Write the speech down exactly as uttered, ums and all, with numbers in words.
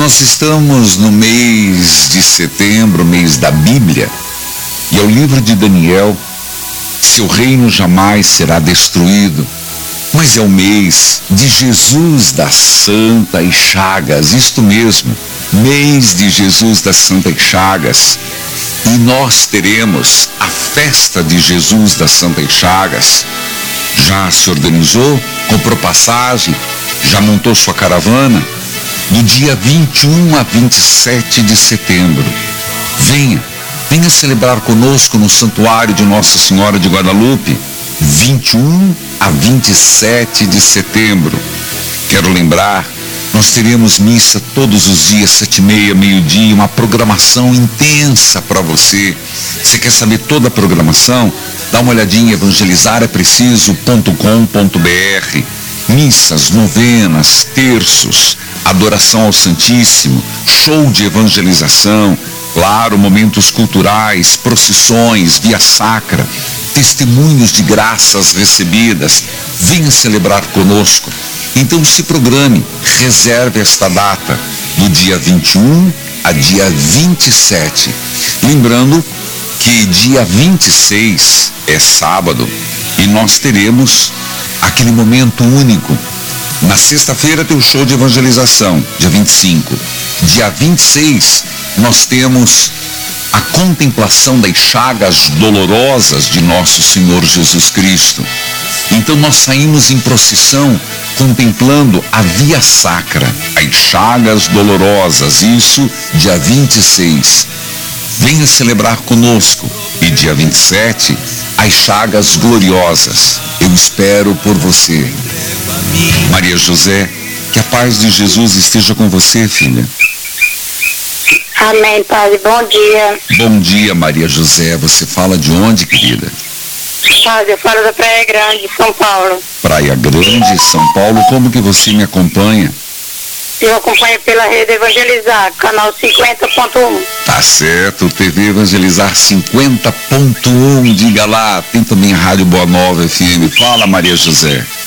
Nós estamos no mês de setembro, mês da Bíblia, e é o livro de Daniel. Seu reino jamais será destruído, mas é o mês de Jesus das Santas Chagas, isto mesmo, mês de Jesus das Santas Chagas. E nós teremos a festa de Jesus das Santas Chagas. Já se organizou? Comprou passagem? Já montou sua caravana? Do dia vinte e um a vinte e sete de setembro. Venha, venha celebrar conosco no Santuário de Nossa Senhora de Guadalupe, vinte e um a vinte e sete de setembro. Quero lembrar, nós teremos missa todos os dias, sete e meia, meio-dia, uma programação intensa para você. Você quer saber toda a programação? Dá uma olhadinha em evangelizar é preciso ponto com ponto br. Missas, novenas, terços, adoração ao Santíssimo, show de evangelização, claro, momentos culturais, procissões, via sacra, testemunhos de graças recebidas. Venha celebrar conosco. Então se programe, reserve esta data, do dia vinte e um a dia vinte e sete. Lembrando que dia vinte e seis é sábado e nós teremos aquele momento único. Na sexta-feira tem o show de evangelização, dia vinte e cinco. Dia vinte e seis nós temos a contemplação das chagas dolorosas de nosso Senhor Jesus Cristo. Então nós saímos em procissão contemplando a via sacra, as chagas dolorosas, isso dia vinte e seis. Venha celebrar conosco. E dia vinte e sete, as chagas gloriosas. Eu espero por você. Maria José, que a paz de Jesus esteja com você, filha. Amém, Padre. Bom dia. Bom dia, Maria José. Você fala de onde, querida? Padre, eu falo da Praia Grande, São Paulo. Praia Grande, São Paulo. Como que você me acompanha? Eu acompanho pela Rede Evangelizar, canal cinquenta ponto um. Tá certo, T V Evangelizar cinquenta ponto um, diga lá. Tem também a Rádio Boa Nova F M. Fala, Maria José.